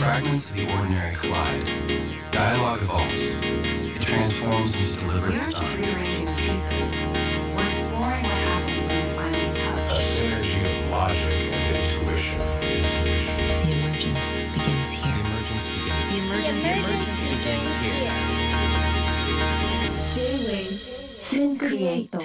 fragments of the ordinary collide, dialogue evolves. It transforms into deliberate We're just design. rearranging the pieces. We're exploring what happens when we finally A touch. synergy of logic and intuition. The emergence begins The here. emergence begins. The emergence begins here. J-Wave Syncreate.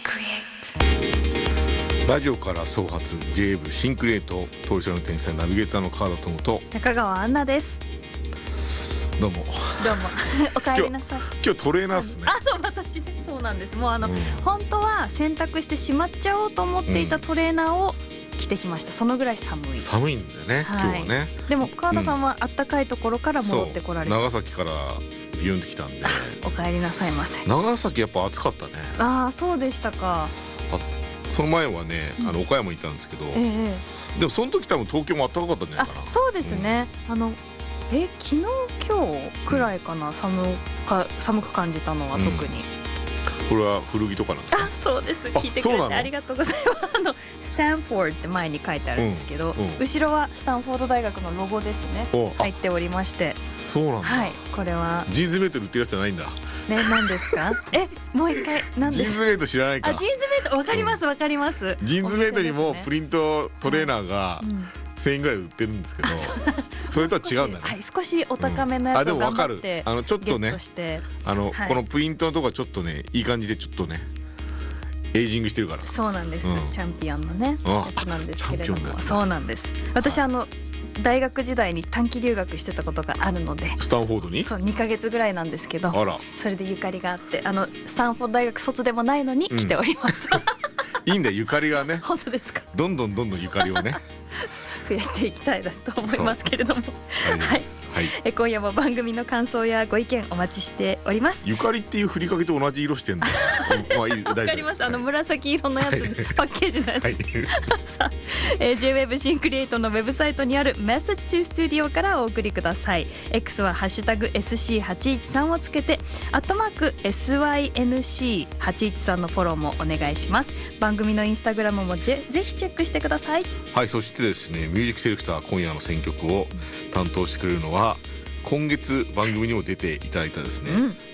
Syncreate. ラジオから創発 J-Wave シンクレート、当事者の天才ナビゲーターの川田智と、 中川アンナです。 どうも。 どうもお帰りなさい。 今日トレーナーっすね。 そう私ね、そうなんです。もううん本当は洗濯してしまっちゃおうと思っていたトレーナーを着てきました。そのぐらい寒い。 寒いんだよね、 はい今日はね。 でも川田さんはあったかいところから戻ってこられて、 長崎からビューンってきたんでお帰りなさいませ。 長崎やっぱ暑かったね。 ああ、そうでしたか。 その前はね、岡山行ったんですけど、 ええでもその時多分東京も暖かかったんじゃないかな。 そうですね。昨日今日くらいかな、寒く感じたのは特に。 これは古着とかなんですか。 あ、そうです。聞いてくそうなのれてありがとうございます。スタンフォードって前に書いてあるんですけど、 うんうん後ろはスタンフォード大学のロゴですね。 お、 入っておりまして、 そうなんだ、 はい、これはジーンズメートル売ってるやつじゃないんだ。 ね、何ですか？もう一回何ですか？ ジーンズメート知らないか。 あ、ジーンズメイトわかりますわかります。 ジーンズメートにもお店ですねプリントトレーナーがうん 1000円ぐらいで売ってるんですけど、それとは違うんだね。 はい、少しお高めのやあ、 つを頑でも分かる。 張ってちょっとねゲット、して、はいこのプリントのとこがちょっとね、いい感じでちょっとねエイジングしてるから。 そうなんです、 うんチャンピオンのねあやつなんですけれども、 チャンピオンのやつだそうなんです。私大学時代に短期留学してたことがあるので、 スタンフォードに。 そう2ヶ月ぐらいなんですけど、 あら、 それでゆかりがあって、スタンフォード大学卒でもないのに来ております。 いいんだよ、ゆかりがね、 本当ですか？ どんどんゆかりをね増やしていきたいなと思いますけれども、 ありがとうございます。はい。 今夜も番組の感想やご意見お待ちしております。 ゆかりっていうふりかけと同じ色してんだ。まあいい、大丈夫です。 わかります。 はい紫色のやつ、 はいパッケージのやつ、 はい。 さあ、J-Wave シンクリエイトのウェブサイトにある Message to Studio からお送りください。 X はハッシュタグ SC813 をつけて@SYNC813 のフォローもお願いします。番組のインスタグラムもぜひチェックしてください。 はい、そしてですね、ミュージックセレクター今夜の選曲を担当してくれるのは、今月番組にも出ていただいたですね、 うん